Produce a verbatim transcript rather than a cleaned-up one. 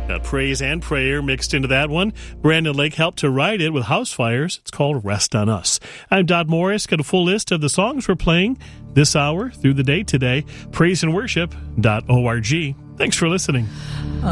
Got praise and prayer mixed into that one. Brandon Lake helped to write it with House Fires. It's called Rest on Us. I'm Dodd Morris. Got a full list of the songs we're playing this hour through the day today. praise and worship dot org. Thanks for listening.